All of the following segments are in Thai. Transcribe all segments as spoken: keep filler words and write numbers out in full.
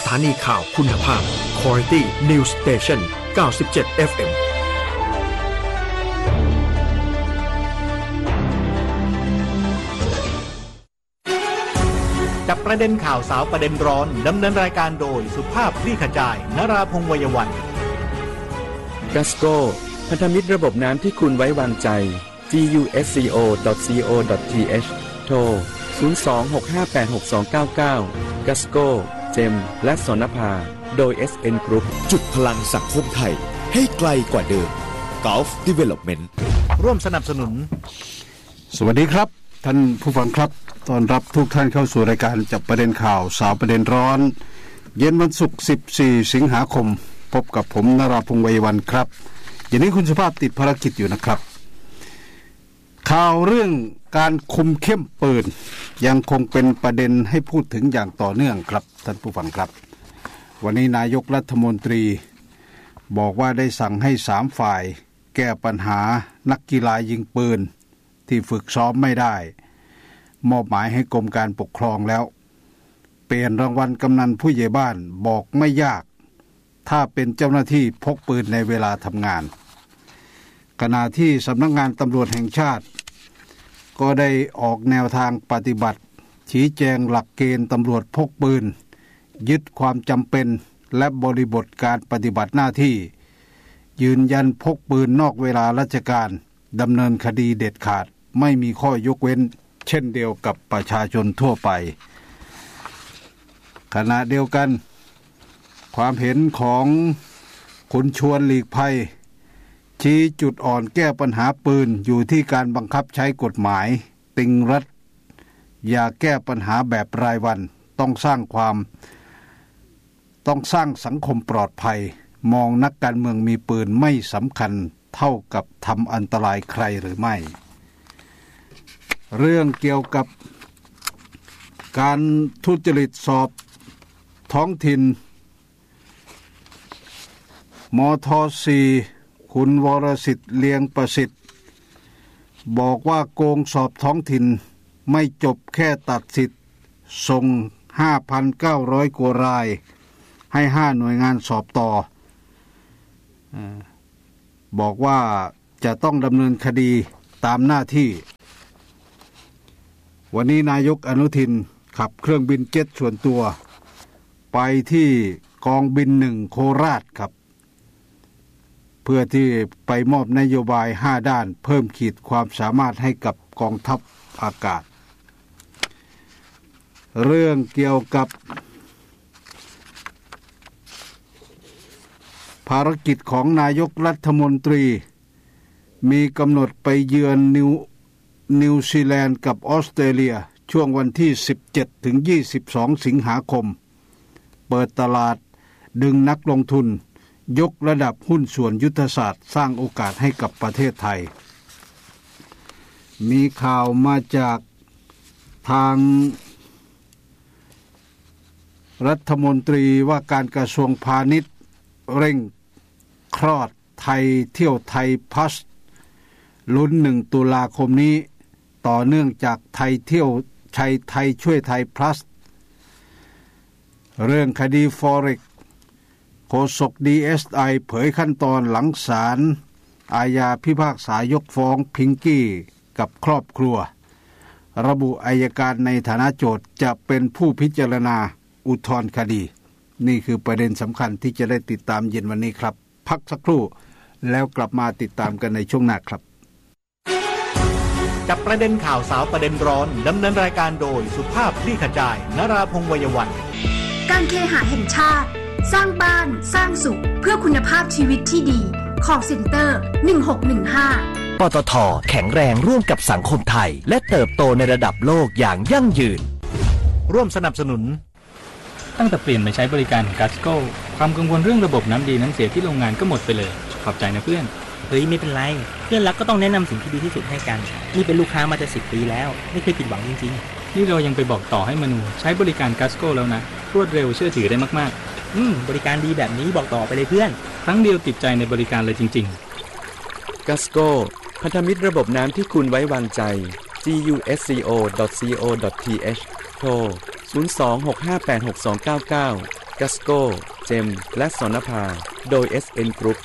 ถานีข่าวคุณภาพ Quality News Station เก้าสิบเจ็ด เอฟ เอ็มจับประเด็นข่าวสาวประเด็นร้อนดำเนินรายการโดยสุภาพคลี่ขจายนราพงษ์วัยวันกัสโกพันธมิตรระบบน้ำที่คุณไว้วางใจ จี ยู เอส ซี โอ ดอท ซี โอ ดอท ที เอช โทร ศูนย์ สอง หก ห้า แปด หก สอง เก้า เก้า กัสโก เจมและสนภาโดย เอส เอ็น Group จุดพลังสังคมไทยให้ไกลกว่าเดิม Gulf Development ร่วมสนับสนุนสวัสดีครับท่านผู้ฟังครับต้อนรับทุกท่านเข้าสู่รายการจับประเด็นข่าวสาวประเด็นร้อนเย็นวันศุกร์สิบสี่สิงหาคมพบกับผมนราพงษ์วัยวันครับอย่างนี้คุณสุภาพติดภารกิจอยู่นะครับข่าวเรื่องการคุมเข้มปืนยังคงเป็นประเด็นให้พูดถึงอย่างต่อเนื่องครับท่านผู้ฟังครับวันนี้นายกรัฐมนตรีบอกว่าได้สั่งให้สามฝ่ายแก้ปัญหานักกีฬายิงปืนที่ฝึกซ้อมไม่ได้มอบหมายให้กรมการปกครองแล้วเปลี่ยนรางวัลกำนันผู้ใหญ่บ้านบอกไม่ยากถ้าเป็นเจ้าหน้าที่พกปืนในเวลาทำงานขณะที่สำนักงานตำรวจแห่งชาติก็ได้ออกแนวทางปฏิบัติชี้แจงหลักเกณฑ์ตำรวจพกปืนยึดความจำเป็นและบริบทการปฏิบัติหน้าที่ยืนยันพกปืนนอกเวลาราชการดำเนินคดีเด็ดขาดไม่มีข้อยกเว้นเช่นเดียวกับประชาชนทั่วไปขณะเดียวกันความเห็นของคุณชวนหลีกภัยชี้จุดอ่อนแก้ปัญหาปืนอยู่ที่การบังคับใช้กฎหมายตึงรัดอย่าแก้ปัญหาแบบรายวันต้องสร้างความต้องสร้างสังคมปลอดภัยมองนักการเมืองมีปืนไม่สำคัญเท่ากับทำอันตรายใครหรือไม่เรื่องเกี่ยวกับการทุจริตสอบท้องถิ่นมท.สี่คุณวรสิทธิ์เลียงประสิทธิ์บอกว่าโกงสอบท้องถิ่นไม่จบแค่ตัดสิทธิ์ส่ง ห้าพันเก้าร้อย กว่ารายให้ห้าหน่วยงานสอบต่อบอกว่าจะต้องดำเนินคดีตามหน้าที่วันนี้นายกอนุทินขับเครื่องบินเจ็ตส่วนตัวไปที่กองบินหนึ่งโคราชครับเพื่อที่ไปมอบนโยบายห้าด้านเพิ่มขีดความสามารถให้กับกองทัพอากาศเรื่องเกี่ยวกับภารกิจของนายกรัฐมนตรีมีกำหนดไปเยือนนิวนิวซีแลนด์กับออสเตรเลียช่วงวันที่สิบเจ็ดถึงยี่สิบสองสิงหาคมเปิดตลาดดึงนักลงทุนยกระดับหุ้นส่วนยุทธศาสตร์สร้างโอกาสให้กับประเทศไทยมีข่าวมาจากทางรัฐมนตรีว่าการกระทรวงพาณิชย์เร่งคลอดไทยเที่ยวไทยพลัสลุ้นหนึ่งตุลาคมนี้ต่อเนื่องจากไทยเที่ยวชัยไทยช่วยไทยพลัสเรื่องคดีฟอเร็กโฆษก ดี เอส ไอ เผยขั้นตอนหลังศาลอาญาพิพากษายกฟ้องพิงกี้กับครอบครัวระบุอัยการในฐานะโจทก์จะเป็นผู้พิจารณาอุทธรณ์คดีนี่คือประเด็นสำคัญที่จะได้ติดตามเย็นวันนี้ครับพักสักครู่แล้วกลับมาติดตามกันในช่วงหน้าครับจับประเด็นข่าวสาวประเด็นร้อนดำเนินรายการโดยสุภาพคลี่ขจายนราพงษ์วัยวันการเคหะแห่งชาติสร้างบ้านสร้างสุขเพื่อคุณภาพชีวิตที่ดี call center หนึ่งหกหนึ่งห้าปตท.แข็งแรงร่วมกับสังคมไทยและเติบโตในระดับโลกอย่างยั่งยืนร่วมสนับสนุนตั้งแต่เปลี่ยนมาใช้บริการของ Gasco ความกังวลเรื่องระบบน้ำดีน้ำเสียที่โรงงานก็หมดไปเลยขอบใจนะเพื่อนเฮ้ยไม่เป็นไรเพื่อนรักก็ต้องแนะนำสิ่งที่ดีที่สุดให้กันนี่เป็นลูกค้ามาจะสิบปีแล้วไม่เคยผิดหวังจริงๆนี่เรายังไปบอกต่อให้มนูใช้บริการ Gasco แล้วนะรวดเร็วเชื่อถือได้มากๆอืมบริการดีแบบนี้บอกต่อไปเลยเพื่อนครั้งเดียวติดใจในบริการเลยจริงๆ Gasco พันธมิตรระบบน้ำที่คุณไว้วางใจ จี ยู เอส ซี โอ ดอท ซี โอ ดอท ที เอช โทร ศูนย์ สอง หก ห้า แปด หก สอง เก้า เก้ากัสโก เจม และสนภาโดย เอส เอ็น Group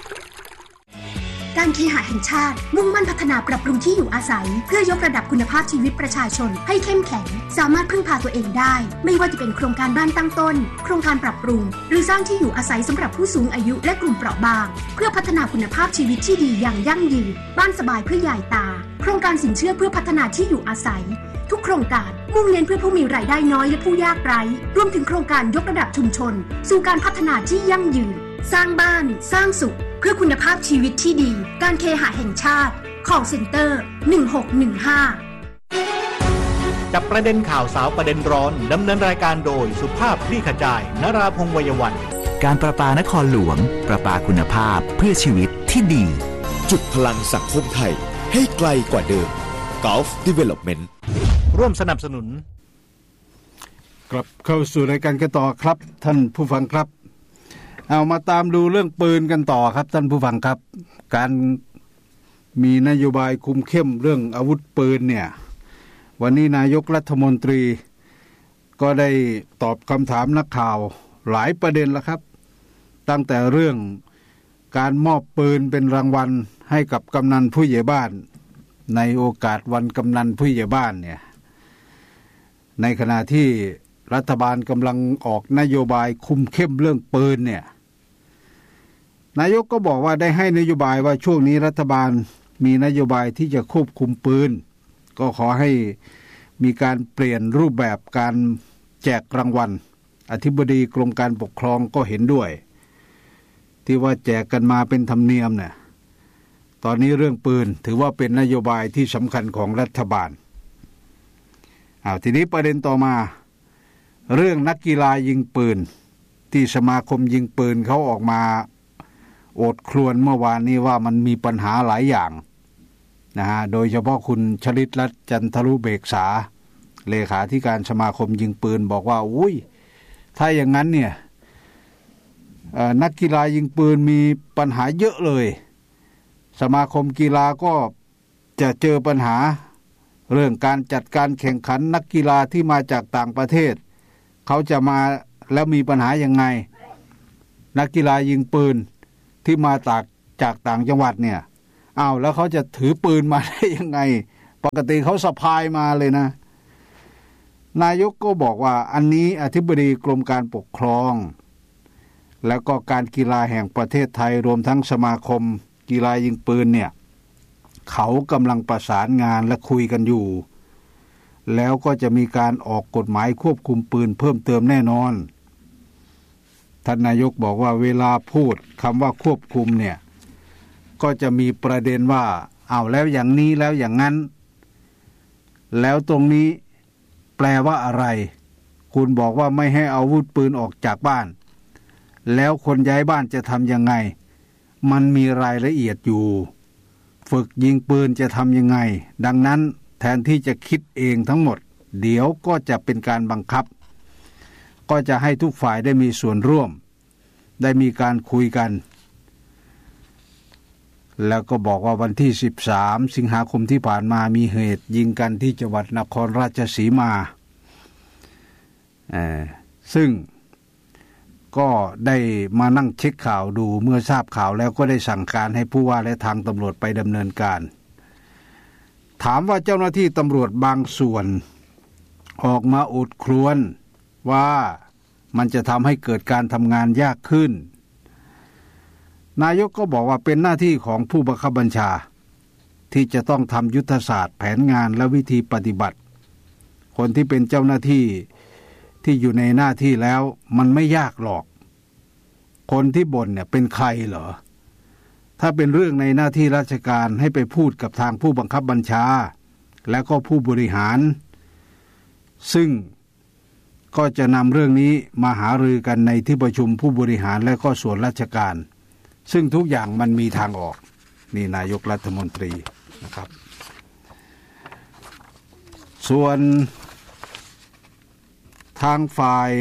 การเคหะแห่งชาติมุ่งมั่นพัฒนาปรับปรุงที่อยู่อาศัยเพื่อยกระดับคุณภาพชีวิตประชาชนให้เข้มแข็งสามารถพึ่งพาตัวเองได้ไม่ว่าจะเป็นโครงการบ้านตั้งต้นโครงการปรับปรุงหรือสร้างที่อยู่อาศัยสำหรับผู้สูงอายุและกลุ่มเปราะบางเพื่อพัฒนาคุณภาพชีวิตที่ดีอย่างยั่งยืนบ้านสบายเพื่อยายตาโครงการสินเชื่อเพื่อพัฒนาที่อยู่อาศัยทุกโครงการมุ่งเน้นเพื่อผู้มีรายได้น้อยและผู้ยากไร้รวมถึงโครงการยกระดับชุมชนสู่การพัฒนาที่ยั่งยืนสร้างบ้านสร้างสุขเพื่อคุณภาพชีวิตที่ดีการเคหะแห่งชาติ Call Center หนึ่งหกหนึ่งห้าจับประเด็นข่าวสาวประเด็นร้อนดำเนินรายการโดยสุภาพคลี่ขจายนราพงษ์วัยวันการประปานครหลวงประปาคุณภาพเพื่อชีวิตที่ดีจุดพลังสังคมไทยให้ไกลกว่าเดิม Gulf Development ร่วมสนับสนุนกลับเข้าสู่รายการกันต่อครับท่านผู้ฟังครับเอามาตามดูเรื่องปืนกันต่อครับท่านผู้ฟังครับการมีนโยบายคุมเข้มเรื่องอาวุธปืนเนี่ยวันนี้นายกรัฐมนตรีก็ได้ตอบคำถามนักข่าวหลายประเด็นแล้วครับตั้งแต่เรื่องการมอบปืนเป็นรางวัลให้กับกำนันผู้ใหญ่บ้านในโอกาสวันกำนันผู้ใหญ่บ้านเนี่ยในขณะที่รัฐบาลกำลังออกนโยบายคุมเข้มเรื่องปืนเนี่ยนายกก็บอกว่าได้ให้นโยบายว่าช่วงนี้รัฐบาลมีนโยบายที่จะควบคุมปืนก็ขอให้มีการเปลี่ยนรูปแบบการแจกรางวัลอธิบดีกรมการปกครองก็เห็นด้วยที่ว่าแจกกันมาเป็นธรรมเนียมเนี่ยตอนนี้เรื่องปืนถือว่าเป็นนโยบายที่สำคัญของรัฐบาลอ้าวทีนี้ประเด็นต่อมาเรื่องนักกีฬายิงปืนที่สมาคมยิงปืนเขาออกมาโอดครวญเมื่อวานนี้ว่ามันมีปัญหาหลายอย่างนะฮะโดยเฉพาะคุณชลิตรัตน์จันทรุเบกษาเลขาธิการสมาคมยิงปืนบอกว่าอุ้ยถ้าอย่างนั้นเนี่ยนักกีฬายิงปืนมีปัญหาเยอะเลยสมาคมกีฬาก็จะเจอปัญหาเรื่องการจัดการแข่งขันนักกีฬาที่มาจากต่างประเทศเขาจะมาแล้วมีปัญหายังไงนักกีฬายิงปืนที่มาจากจากต่างจังหวัดเนี่ยอ้าวแล้วเขาจะถือปืนมาได้ยังไงปกติเขาสะพายมาเลยนะนายกก็บอกว่าอันนี้อธิบดีกรมการปกครองแล้วก็การกีฬาแห่งประเทศไทยรวมทั้งสมาคมกีฬายิงปืนเนี่ยเขากำลังประสานงานและคุยกันอยู่แล้วก็จะมีการออกกฎหมายควบคุมปืนเพิ่มเติมแน่นอนท่านนายกบอกว่าเวลาพูดคำว่าควบคุมเนี่ยก็จะมีประเด็นว่าเอาแล้วอย่างนี้แล้วอย่างนั้นแล้วตรงนี้แปลว่าอะไรคุณบอกว่าไม่ให้เอาอาวุธปืนออกจากบ้านแล้วคนย้ายบ้านจะทำยังไงมันมีรายละเอียดอยู่ฝึกยิงปืนจะทำยังไงดังนั้นแทนที่จะคิดเองทั้งหมดเดี๋ยวก็จะเป็นการบังคับก็จะให้ทุกฝ่ายได้มีส่วนร่วมได้มีการคุยกันแล้วก็บอกว่าวันที่สิบสามสิงหาคมที่ผ่านมามีเหตุยิงกันที่จังหวัดนครราชสีมาเอ่อซึ่งก็ได้มานั่งเช็คข่าวดูเมื่อทราบข่าวแล้วก็ได้สั่งการให้ผู้ว่าและทางตำรวจไปดำเนินการถามว่าเจ้าหน้าที่ตำรวจบางส่วนออกมาอดครวญว่ามันจะทำให้เกิดการทำงานยากขึ้นนายกก็บอกว่าเป็นหน้าที่ของผู้บังคับบัญชาที่จะต้องทำยุทธศาสตร์แผนงานและวิธีปฏิบัติคนที่เป็นเจ้าหน้าที่ที่อยู่ในหน้าที่แล้วมันไม่ยากหรอกคนที่บ่นเนี่ยเป็นใครเหรอถ้าเป็นเรื่องในหน้าที่ราชการให้ไปพูดกับทางผู้บังคับบัญชาและก็ผู้บริหารซึ่งก็จะนำเรื่องนี้มาหารือกันในที่ประชุมผู้บริหารและก็ส่วนราชการซึ่งทุกอย่างมันมีทางออกนี่นายกรัฐมนตรีนะครับส่วนทางฝ่าย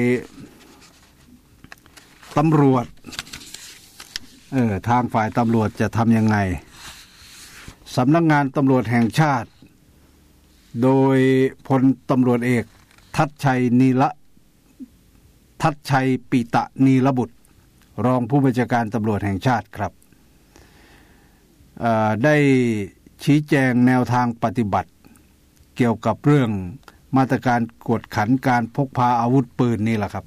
ตำรวจเออทางฝ่ายตำรวจจะทำยังไงสำนักงานตำรวจแห่งชาติโดยพลตำรวจเอกทัชชัยนีละทัชชัยปิตะนีรบุตรรองผู้บัญชาการตำรวจแห่งชาติครับได้ชี้แจงแนวทางปฏิบัติเกี่ยวกับเรื่องมาตรการกวดขันการพกพาอาวุธปืนนี่แหละครับ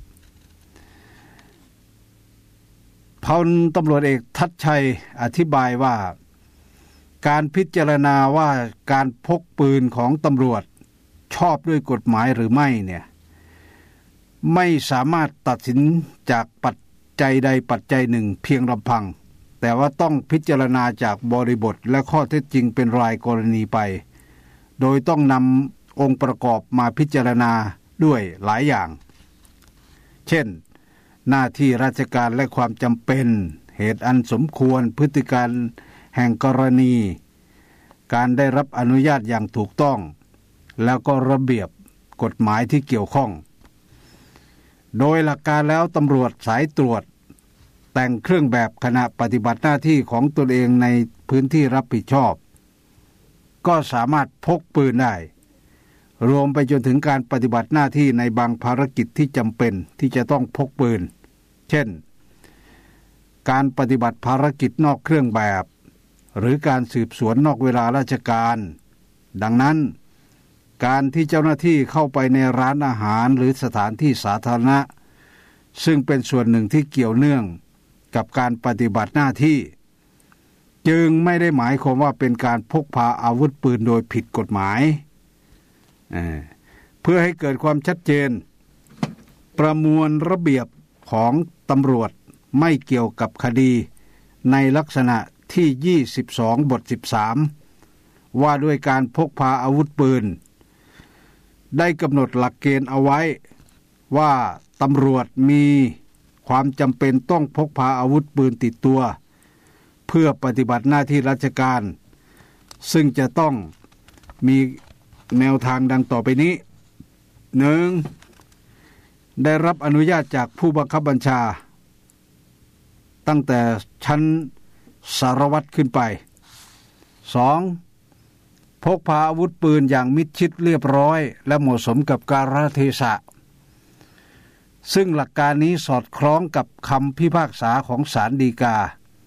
พลตำรวจเอกทัชชัยอธิบายว่าการพิจารณาว่าการพกปืนของตำรวจชอบด้วยกฎหมายหรือไม่เนี่ยไม่สามารถตัดสินจากปัจจัยใดปัจจัยหนึ่งเพียงลำพังแต่ว่าต้องพิจารณาจากบริบทและข้อเท็จจริงเป็นรายกรณีไปโดยต้องนำองค์ประกอบมาพิจารณาด้วยหลายอย่างเช่นหน้าที่ราชการและความจำเป็นเหตุอันสมควรพฤติการแห่งกรณีการได้รับอนุญาตอย่างถูกต้องแล้วก็ระเบียบกฎหมายที่เกี่ยวข้องโดยหลักการแล้วตำรวจสายตรวจแต่งเครื่องแบบขณะปฏิบัติหน้าที่ของตนเองในพื้นที่รับผิดชอบก็สามารถพกปืนได้รวมไปจนถึงการปฏิบัติหน้าที่ในบางภารกิจที่จำเป็นที่จะต้องพกปืนเช่นการปฏิบัติภารกิจนอกเครื่องแบบหรือการสืบสวนนอกเวลาราชการดังนั้นการที่เจ้าหน้าที่เข้าไปในร้านอาหารหรือสถานที่สาธารณะซึ่งเป็นส่วนหนึ่งที่เกี่ยวเนื่องกับการปฏิบัติหน้าที่จึงไม่ได้หมายความว่าเป็นการพกพาอาวุธปืนโดยผิดกฎหมายเ, เพื่อให้เกิดความชัดเจนประมวลระเบียบของตำรวจไม่เกี่ยวกับคดีในลักษณะที่ยี่สิบสองบทสิบสามว่าด้วยการพกพาอาวุธปืนได้กำหนดหลักเกณฑ์เอาไว้ว่าตำรวจมีความจำเป็นต้องพกพาอาวุธปืนติดตัวเพื่อปฏิบัติหน้าที่ราชการซึ่งจะต้องมีแนวทางดังต่อไปนี้ หนึ่ง ได้รับอนุญาตจากผู้บังคับบัญชาตั้งแต่ชั้นสารวัตรขึ้นไป สอง พกพาอาวุธปืนอย่างมิดชิดเรียบร้อยและเหมาะสมกับกาลเทศะซึ่งหลักการนี้สอดคล้องกับคำพิพากษาของศาลฎีกา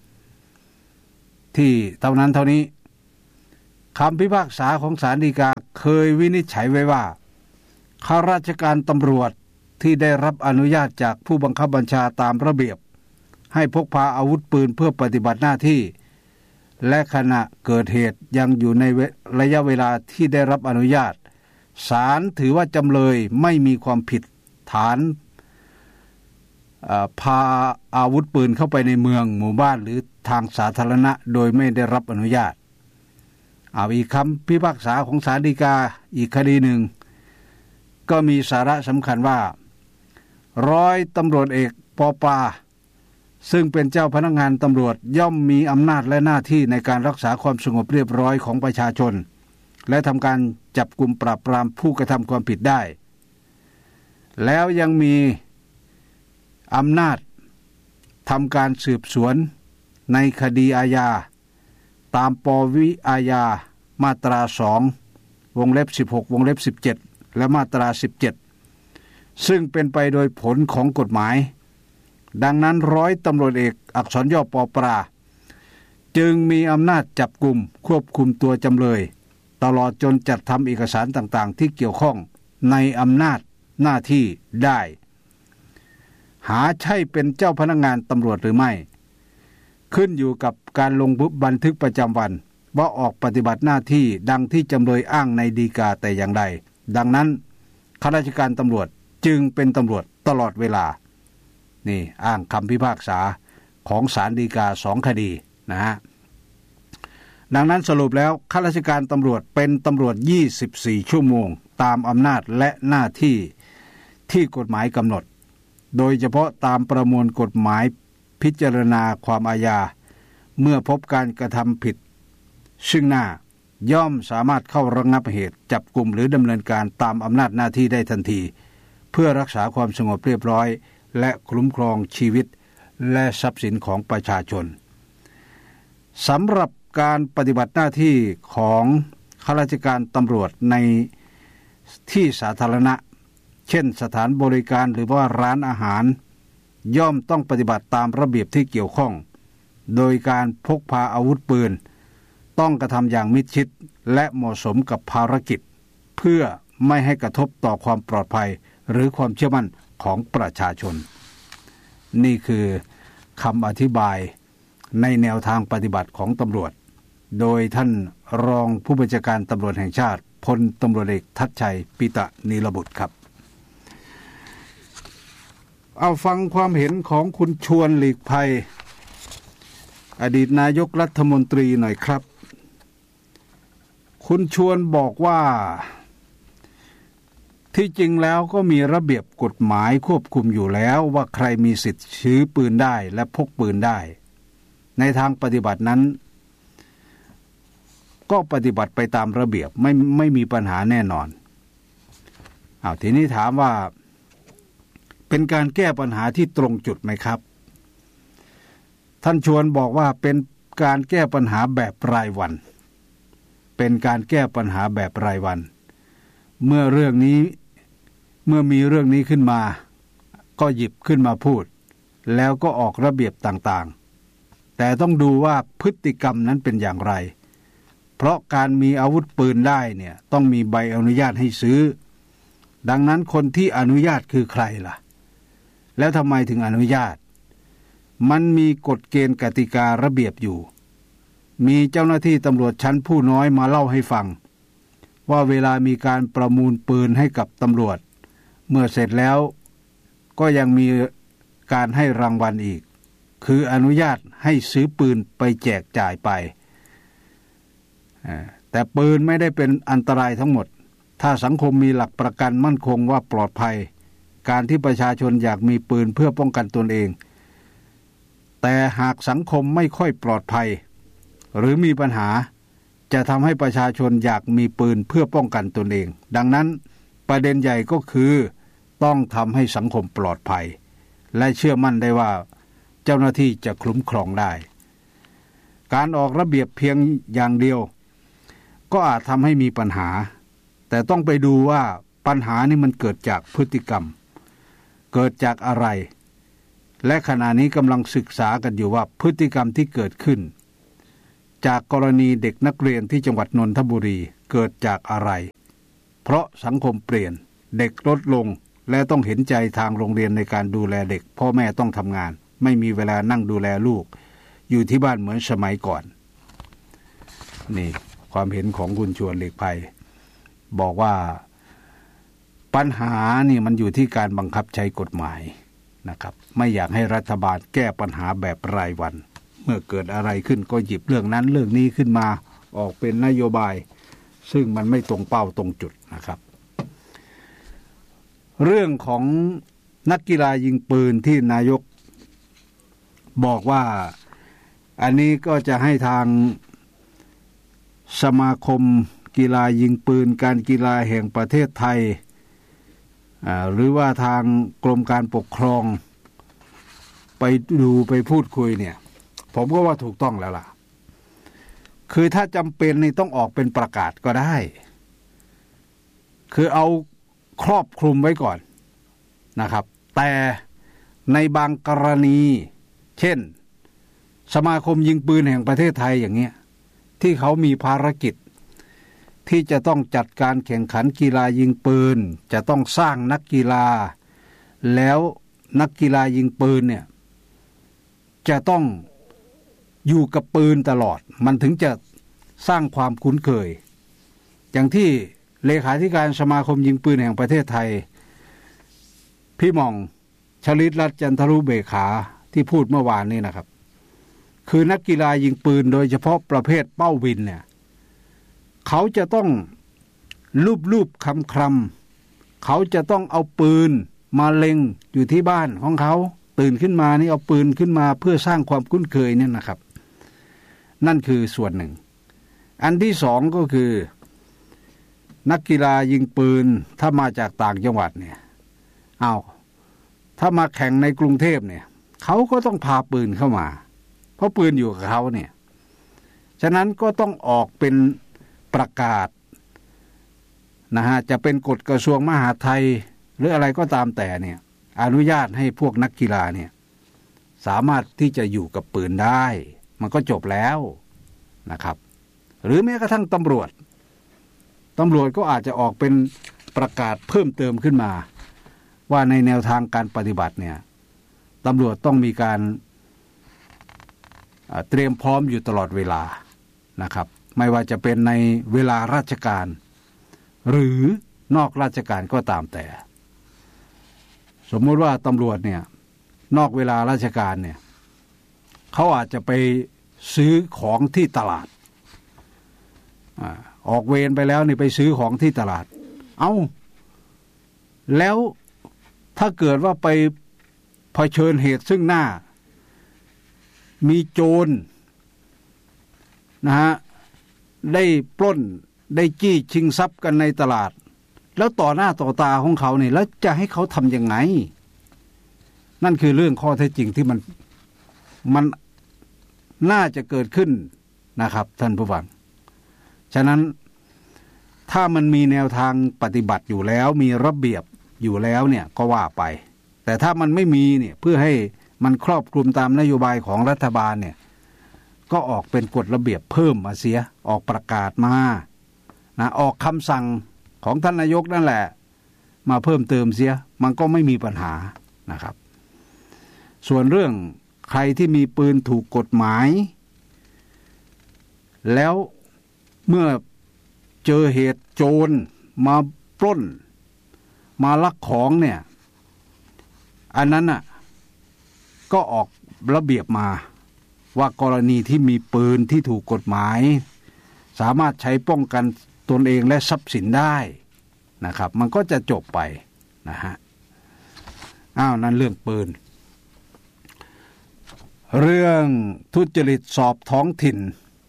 ที่เท่านั้นเท่านี้คำพิพากษาของศาลฎีกาเคยวินิจฉัยไว้ว่าข้าราชการตำรวจที่ได้รับอนุญาตจากผู้บังคับบัญชาตามระเบียบให้พกพาอาวุธปืนเพื่อปฏิบัติหน้าที่และขณะเกิดเหตุยังอยู่ในระยะเวลาที่ได้รับอนุญาตศาลถือว่าจำเลยไม่มีความผิดฐานพาอาวุธปืนเข้าไปในเมืองหมู่บ้านหรือทางสาธารณะโดยไม่ได้รับอนุญาตเอาอีกคำพิพากษาของศาลฎีกาอีกคดีหนึ่งก็มีสาระสำคัญว่าร้อยตำรวจเอกปปาซึ่งเป็นเจ้าพนักงานตำรวจย่อมมีอำนาจและหน้าที่ในการรักษาความสงบเรียบร้อยของประชาชนและทำการจับกุมปราบปรามผู้กระทำความผิดได้แล้วยังมีอำนาจทำการสืบสวนในคดีอาญาตามปวิอาญามาตราสองวงเล็บสิบหกวงเล็บสิบเจ็ดและมาตราสิบเจ็ดซึ่งเป็นไปโดยผลของกฎหมายดังนั้นร้อยตำรวจเอกอักษรย่อปปราจึงมีอำนาจจับกุมควบคุมตัวจำเลยตลอดจนจัดทำเอกสารต่างๆที่เกี่ยวข้องในอำนาจหน้าที่ได้หาใช่เป็นเจ้าพนักงานตำรวจหรือไม่ขึ้นอยู่กับการลงบันทึกประจำวันว่าออกปฏิบัติหน้าที่ดังที่จำเลยอ้างในฎีกาแต่อย่างใดดังนั้นข้าราชการตำรวจจึงเป็นตำรวจตลอดเวลานี่อ้างคำพิพากษาของศาลฎีกาสองคดีนะฮะดังนั้นสรุปแล้วข้าราชการตำรวจเป็นตำรวจยี่สิบสี่ชั่วโมงตามอำนาจและหน้าที่ที่กฎหมายกำหนดโดยเฉพาะตามประมวลกฎหมายพิจารณาความอาญาเมื่อพบการกระทำผิดซึ่งหน้าย่อมสามารถเข้าระงับเหตุจับกุมหรือดำเนินการตามอำนาจหน้าที่ได้ทันทีเพื่อรักษาความสงบเรียบร้อยและคุ้มครองชีวิตและทรัพย์สินของประชาชนสำหรับการปฏิบัติหน้าที่ของข้าราชการตำรวจในที่สาธารณะเช่นสถานบริการหรือว่าร้านอาหารย่อมต้องปฏิบัติตามระเบียบที่เกี่ยวข้องโดยการพกพาอาวุธปืนต้องกระทำอย่างมิดชิดและเหมาะสมกับภารกิจเพื่อไม่ให้กระทบต่อความปลอดภัยหรือความเชื่อมั่นของประชาชนนี่คือคำอธิบายในแนวทางปฏิบัติของตำรวจโดยท่านรองผู้บัญชาการตำรวจแห่งชาติพลตำรวจเอกทัชชัยปิตะนีรบุตรครับเอาฟังความเห็นของคุณชวนหลีกภัยอดีตนายกรัฐมนตรีหน่อยครับคุณชวนบอกว่าที่จริงแล้วก็มีระเบียบกฎหมายควบคุมอยู่แล้วว่าใครมีสิทธิ์ซื้อปืนได้และพกปืนได้ในทางปฏิบัตินั้นก็ปฏิบัติไปตามระเบียบไม่ไม่มีปัญหาแน่นอนอ้าวทีนี้ถามว่าเป็นการแก้ปัญหาที่ตรงจุดไหมครับท่านชวนบอกว่าเป็นการแก้ปัญหาแบบรายวันเป็นการแก้ปัญหาแบบรายวันเมื่อเรื่องนี้เมื่อมีเรื่องนี้ขึ้นมาก็หยิบขึ้นมาพูดแล้วก็ออกระเบียบต่างๆแต่ต้องดูว่าพฤติกรรมนั้นเป็นอย่างไรเพราะการมีอาวุธปืนได้เนี่ยต้องมีใบอนุญาตให้ซื้อดังนั้นคนที่อนุญาตคือใครล่ะแล้วทำไมถึงอนุญาตมันมีกฎเกณฑ์กติการะเบียบอยู่มีเจ้าหน้าที่ตำรวจชั้นผู้น้อยมาเล่าให้ฟังว่าเวลามีการประมูลปืนให้กับตำรวจเมื่อเสร็จแล้วก็ยังมีการให้รางวัลอีกคืออนุญาตให้ซื้อปืนไปแจกจ่ายไปแต่ปืนไม่ได้เป็นอันตรายทั้งหมดถ้าสังคมมีหลักประกันมั่นคงว่าปลอดภัยการที่ประชาชนอยากมีปืนเพื่อป้องกันตนเองแต่หากสังคมไม่ค่อยปลอดภัยหรือมีปัญหาจะทำให้ประชาชนอยากมีปืนเพื่อป้องกันตนเองดังนั้นประเด็นใหญ่ก็คือต้องทำให้สังคมปลอดภัยและเชื่อมั่นได้ว่าเจ้าหน้าที่จะคุ้มครองได้การออกระเบียบเพียงอย่างเดียวก็อาจทำให้มีปัญหาแต่ต้องไปดูว่าปัญหานี่มันเกิดจากพฤติกรรมเกิดจากอะไรและขณะนี้กำลังศึกษากันอยู่ว่าพฤติกรรมที่เกิดขึ้นจากกรณีเด็กนักเรียนที่จังหวัดนนทบุรีเกิดจากอะไรเพราะสังคมเปลี่ยนเด็กลดลงและต้องเห็นใจทางโรงเรียนในการดูแลเด็กพ่อแม่ต้องทำงานไม่มีเวลานั่งดูแลลูกอยู่ที่บ้านเหมือนสมัยก่อนนี่ความเห็นของคุณชวนหลีกภัยบอกว่าปัญหานี่มันอยู่ที่การบังคับใช้กฎหมายนะครับไม่อยากให้รัฐบาลแก้ปัญหาแบบรายวันเมื่อเกิดอะไรขึ้นก็หยิบเรื่องนั้นเรื่องนี้ขึ้นมาออกเป็นนโยบายซึ่งมันไม่ตรงเป้าตรงจุดนะครับเรื่องของนักกีฬายิงปืนที่นายกบอกว่าอันนี้ก็จะให้ทางสมาคมกีฬายิงปืนการกีฬาแห่งประเทศไทยหรือว่าทางกรมการปกครองไปดูไปพูดคุยเนี่ยผมก็ว่าถูกต้องแล้วล่ะคือถ้าจำเป็นนี่ต้องออกเป็นประกาศก็ได้คือเอาครอบคลุมไว้ก่อนนะครับแต่ในบางกรณีเช่นสมาคมยิงปืนแห่งประเทศไทยอย่างเงี้ยที่เขามีภารกิจที่จะต้องจัดการแข่งขันกีฬายิงปืนจะต้องสร้างนักกีฬาแล้วนักกีฬายิงปืนเนี่ยจะต้องอยู่กับปืนตลอดมันถึงจะสร้างความคุ้นเคยอย่างที่เลขาธิการสมาคมยิงปืนแห่งประเทศไทยพี่หม่องชลิตรัตน์จันทรุเบขาที่พูดเมื่อวานนี้นะครับคือนักกีฬายิงปืนโดยเฉพาะประเภทเป้าบินเนี่ยเขาจะต้องลูบลูบคำคลำเขาจะต้องเอาปืนมาเล็งอยู่ที่บ้านของเขาตื่นขึ้นมานี่เอาปืนขึ้นมาเพื่อสร้างความคุ้นเคยเนี่ยนะครับนั่นคือส่วนหนึ่งอันที่สองก็คือนักกีฬายิงปืนถ้ามาจากต่างจังหวัดเนี่ยเอาถ้ามาแข่งในกรุงเทพเนี่ยเขาก็ต้องพาปืนเข้ามาเพราะปืนอยู่กับเขาเนี่ยฉะนั้นก็ต้องออกเป็นประกาศนะฮะจะเป็นกฎกระทรวงมหาดไทยหรืออะไรก็ตามแต่เนี่ยอนุญาตให้พวกนักกีฬาเนี่ยสามารถที่จะอยู่กับปืนได้มันก็จบแล้วนะครับหรือแม้กระทั่งตำรวจตำรวจก็อาจจะออกเป็นประกาศเพิ่มเติมขึ้นมาว่าในแนวทางการปฏิบัติเนี่ยตำรวจต้องมีการเตรียมพร้อมอยู่ตลอดเวลานะครับไม่ว่าจะเป็นในเวลาราชการหรือนอกราชการก็ตามแต่สมมุติว่าตำรวจเนี่ยนอกเวลาราชการเนี่ยเขาอาจจะไปซื้อของที่ตลาดออกเวรไปแล้วนี่ไปซื้อของที่ตลาดเอ้าแล้วถ้าเกิดว่าไปเผชิญเหตุซึ่งหน้ามีโจรนะฮะได้ปล้นได้จี้ชิงทรัพย์กันในตลาดแล้วต่อหน้าต่อตาของเขาเนี่ยแล้วจะให้เขาทำยังไงนั่นคือเรื่องข้อเท็จจริงที่มันมันน่าจะเกิดขึ้นนะครับท่านผู้ฟังฉะนั้นถ้ามันมีแนวทางปฏิบัติอยู่แล้วมีระเบียบอยู่แล้วเนี่ยก็ว่าไปแต่ถ้ามันไม่มีเนี่ยเพื่อให้มันครอบคลุมตามนโยบายของรัฐบาลเนี่ยก็ออกเป็นกฎระเบียบเพิ่มมาเสียออกประกาศมานะออกคำสั่งของท่านนายกนั่นแหละมาเพิ่มเติมเสียมันก็ไม่มีปัญหานะครับส่วนเรื่องใครที่มีปืนถูกกฎหมายแล้วเมื่อเจอเหตุโจรมาปล้นมาลักของเนี่ยอันนั้นน่ะก็ออกระเบียบมาว่ากรณีที่มีปืนที่ถูกกฎหมายสามารถใช้ป้องกันตนเองและทรัพย์สินได้นะครับมันก็จะจบไปนะฮะอ้าวนั่นเรื่องปืนเรื่องทุจริตสอบท้องถิ่น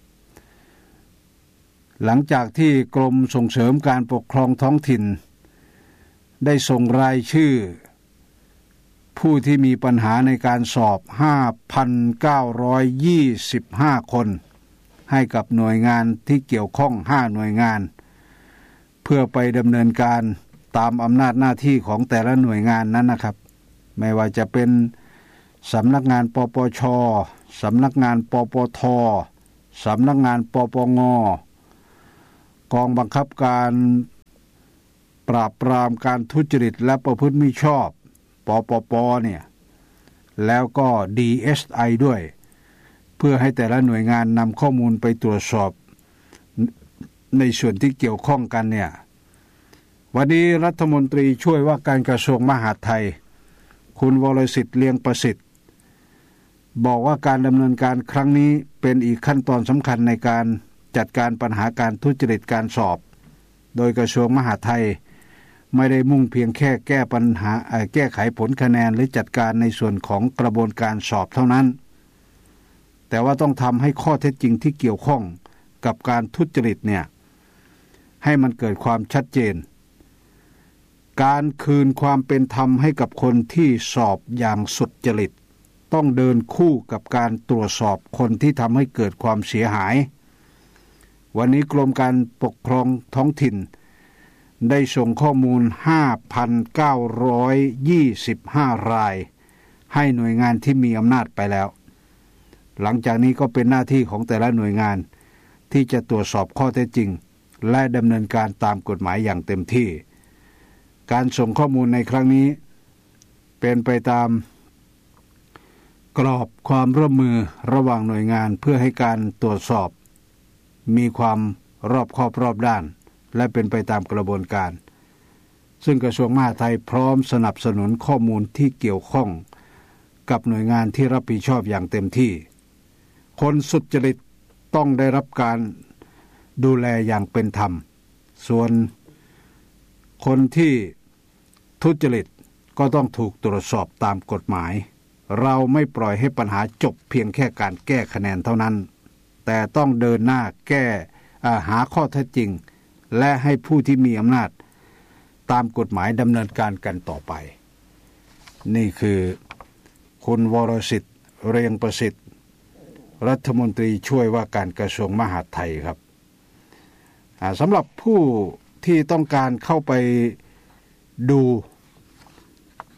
หลังจากที่กรมส่งเสริมการปกครองท้องถิ่นได้ส่งรายชื่อผู้ที่มีปัญหาในการสอบ ห้าพันเก้าร้อยยี่สิบห้า คนให้กับหน่วยงานที่เกี่ยวข้องห้าหน่วยงานเพื่อไปดำเนินการตามอำนาจหน้าที่ของแต่ละหน่วยงานนั้นนะครับไม่ว่าจะเป็นสำนักงานปปช.สำนักงานปปท.สำนักงานปปง.กองบังคับการปราบปรามการทุจริตและประพฤติมิชอบปปป.เนี่ยแล้วก็ ดี เอส ไอ ด้วยเพื่อให้แต่ละหน่วยงานนำข้อมูลไปตรวจสอบในส่วนที่เกี่ยวข้องกันเนี่ยวันนี้รัฐมนตรีช่วยว่าการกระทรวงมหาดไทยคุณวรสิทธิ์เลียงประสิทธิ์บอกว่าการดำเนินการครั้งนี้เป็นอีกขั้นตอนสำคัญในการจัดการปัญหาการทุจริตการสอบโดยกระทรวงมหาดไทยไม่ได้มุ่งเพียงแค่แก้ปัญหาแก้ไขผลคะแนนหรือจัดการในส่วนของกระบวนการสอบเท่านั้นแต่ว่าต้องทำให้ข้อเท็จจริงที่เกี่ยวข้องกับการทุจริตเนี่ยให้มันเกิดความชัดเจนการคืนความเป็นธรรมให้กับคนที่สอบอย่างสุจริตต้องเดินคู่กับการตรวจสอบคนที่ทำให้เกิดความเสียหายวันนี้กรมการปกครองท้องถิ่นได้ส่งข้อมูล ห้าพันเก้าร้อยยี่สิบห้า รายให้หน่วยงานที่มีอำนาจไปแล้วหลังจากนี้ก็เป็นหน้าที่ของแต่ละหน่วยงานที่จะตรวจสอบข้อเท็จจริงและดำเนินการตามกฎหมายอย่างเต็มที่การส่งข้อมูลในครั้งนี้เป็นไปตามกรอบความร่วมมือระหว่างหน่วยงานเพื่อให้การตรวจสอบมีความรอบคอบรอบด้านและเป็นไปตามกระบวนการซึ่งกระทรวงมหาดไทยพร้อมสนับสนุนข้อมูลที่เกี่ยวข้องกับหน่วยงานที่รับผิดชอบอย่างเต็มที่คนสุจริตต้องได้รับการดูแลอย่างเป็นธรรมส่วนคนที่ทุจริตก็ต้องถูกตรวจสอบตามกฎหมายเราไม่ปล่อยให้ปัญหาจบเพียงแค่การแก้คะแนนเท่านั้นแต่ต้องเดินหน้าแก้หาข้อเท็จจริงและให้ผู้ที่มีอำนาจตามกฎหมายดำเนินการกันต่อไปนี่คือคุณวรสิทธิ์เรียงประสิทธิ์รัฐมนตรีช่วยว่าการกระทรวงมหาดไทยครับสำหรับผู้ที่ต้องการเข้าไปดู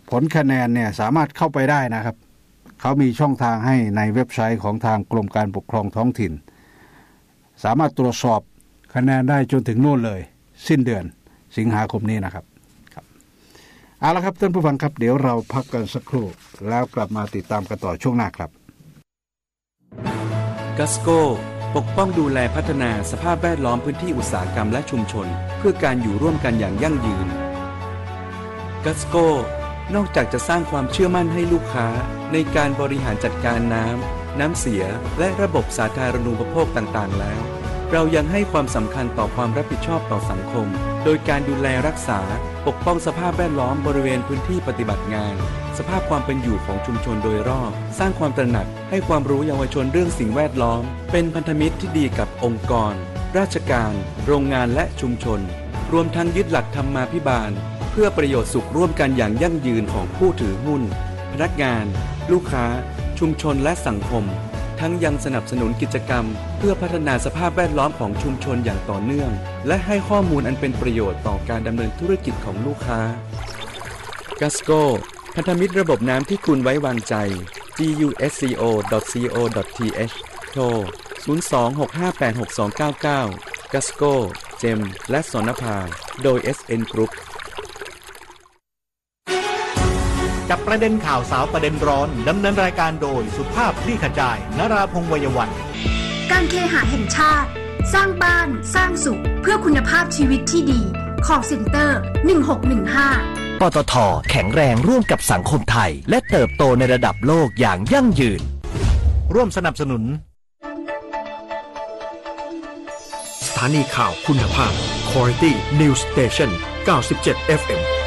ผลคะแนนเนี่ยสามารถเข้าไปได้นะครับเขามีช่องทางให้ในเว็บไซต์ของทางกรมการปกครองท้องถิ่นสามารถตรวจสอบคะแนนได้จนถึงโน่นเลยสิ้นเดือนสิงหาคมนี้นะครับครับเอาละครับท่านผู้ฟังครับเดี๋ยวเราพักกันสักครู่แล้วกลับมาติดตามกันต่อช่วงหน้าครับกัสโกปกป้องดูแลพัฒนาสภาพแวดล้อมพื้นที่อุตสาหกรรมและชุมชนเพื่อการอยู่ร่วมกันอย่างยั่งยืนกัสโกนอกจากจะสร้างความเชื่อมั่นให้ลูกค้าในการบริหารจัดการน้ำน้ำเสียและระบบสาธารณูปโภคต่างๆแล้วเรายังให้ความสำคัญต่อความรับผิดชอบต่อสังคมโดยการดูแลรักษาปกป้องสภาพแวดล้อมบริเวณพื้นที่ปฏิบัติงานสภาพความเป็นอยู่ของชุมชนโดยรอบสร้างความตระหนักให้ความรู้เยาวชนเรื่องสิ่งแวดล้อมเป็นพันธมิตรที่ดีกับองค์กรราชการโรงงานและชุมชนรวมทั้งยึดหลักธรรมาภิบาลเพื่อประโยชน์สุขร่วมกันอย่างยั่งยืนของผู้ถือหุ้นพนักงานลูกค้าชุมชนและสังคมทั้งยังสนับสนุนกิจกรรมเพื่อพัฒนาสภาพแวดล้อมของชุมชนอย่างต่อเนื่องและให้ข้อมูลอันเป็นประโยชน์ต่อการดำเนินธุรกิจของลูกค้ากัสโกพันธมิตรระบบน้ำที่คุณไว้วางใจ จี ยู เอส ซี โอ ดอท ซี โอ ดอท ที เอช โทร ศูนย์ สอง หก ห้า แปด หก สอง เก้า เก้า กัสโก เจม และสนภาโดย เอส เอ็น Group จับประเด็นข่าวสาวประเด็นร้อนดำเนินรายการโดยสุภาพคลี่ขจายนราพงษ์วัยวันการเคหะแห่งชาติสร้างบ้านสร้างสุขเพื่อคุณภาพชีวิตที่ดี Call Center หนึ่งหกหนึ่งห้าปตท.แข็งแรงร่วมกับสังคมไทยและเติบโตในระดับโลกอย่างยั่งยืนร่วมสนับสนุนสถานีข่าวคุณภาพ Quality News Station เก้าสิบเจ็ด เอฟ เอ็ม